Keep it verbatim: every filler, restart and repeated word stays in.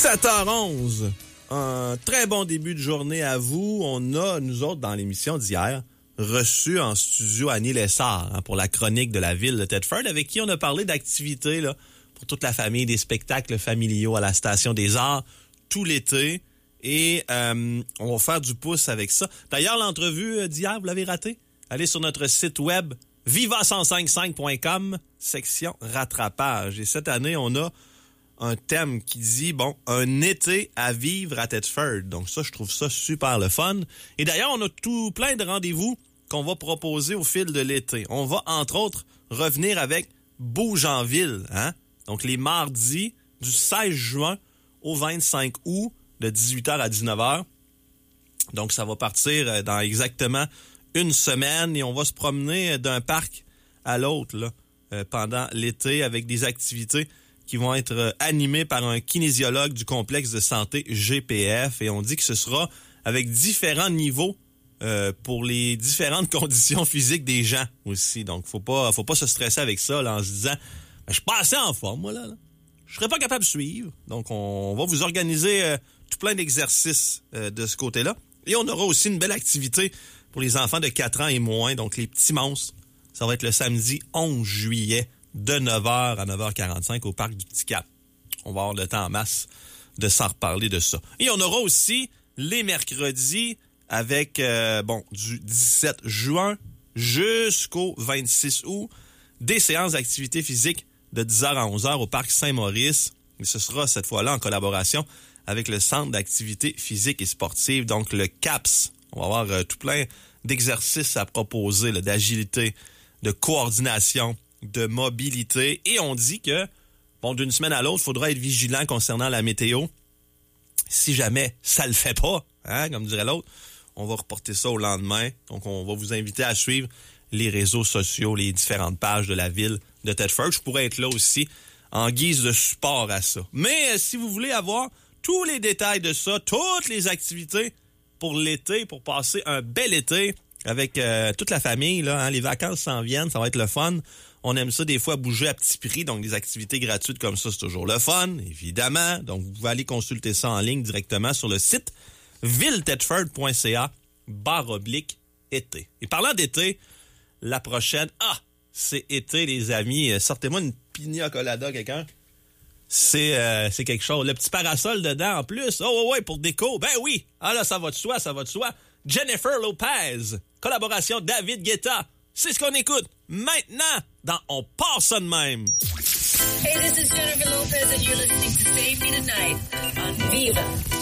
sept heures onze. Un très bon début de journée à vous. On a, nous autres, dans l'émission d'hier, reçu en studio Annie Lessard hein, pour la chronique de la ville de Thetford, avec qui on a parlé d'activités là, pour toute la famille, des spectacles familiaux à la Station des Arts tout l'été. Et euh, on va faire du pouce avec ça. D'ailleurs, l'entrevue d'hier, vous l'avez raté? Allez sur notre site web viva cent cinq cinq point com, section rattrapage. Et cette année, on a un thème qui dit, bon, un été à vivre à Thetford. Donc ça, je trouve ça super le fun. Et d'ailleurs, on a tout plein de rendez-vous qu'on va proposer au fil de l'été. On va, entre autres, revenir avec Bouge en ville, hein? Donc les mardis du seize juin au vingt-cinq août, de dix-huit heures à dix-neuf heures. Donc ça va partir dans exactement une semaine et on va se promener d'un parc à l'autre là, euh, pendant l'été avec des activités qui vont être animés par un kinésiologue du complexe de santé G P F. Et on dit que ce sera avec différents niveaux euh, pour les différentes conditions physiques des gens aussi. Donc, faut pas, faut pas se stresser avec ça là, en se disant « Je suis pas assez en forme, moi, là. là. Je serais pas capable de suivre. » Donc, on va vous organiser euh, tout plein d'exercices euh, de ce côté-là. Et on aura aussi une belle activité pour les enfants de quatre ans et moins, donc les petits monstres. Ça va être le samedi onze juillet. De neuf heures à neuf heures quarante-cinq au parc du Petit Cap. On va avoir le temps en masse de s'en reparler de ça. Et on aura aussi les mercredis avec, euh, bon, du dix-sept juin jusqu'au vingt-six août, des séances d'activité physique de dix heures à onze heures au parc Saint-Maurice. Et ce sera cette fois-là en collaboration avec le Centre d'activité physique et sportive, donc le CAPS. On va avoir euh, tout plein d'exercices à proposer, là, d'agilité, de coordination, de mobilité. Et on dit que, bon, d'une semaine à l'autre, il faudra être vigilant concernant la météo. Si jamais ça le fait pas, hein, comme dirait l'autre, on va reporter ça au lendemain. Donc, on va vous inviter à suivre les réseaux sociaux, les différentes pages de la ville de Thetford. Je pourrais être là aussi en guise de support à ça. Mais si vous voulez avoir tous les détails de ça, toutes les activités pour l'été, pour passer un bel été avec euh, toute la famille, là, hein, les vacances s'en viennent, ça va être le fun. On aime ça des fois bouger à petit prix, donc des activités gratuites comme ça, c'est toujours le fun, évidemment. Donc, vous pouvez aller consulter ça en ligne directement sur le site villethetford.ca barre oblique été. Et parlant d'été, la prochaine, ah, c'est été, les amis. Sortez-moi une pina colada, quelqu'un. C'est euh, c'est quelque chose. Le petit parasol dedans, en plus. Oh, ouais, ouais, pour déco. Ben oui. Ah là, ça va de soi, ça va de soi. Jennifer Lopez, collaboration David Guetta. C'est ce qu'on écoute maintenant dans On part ça de même. Hey, this is Jennifer Lopez and you're listening to Save Me Tonight on Viva.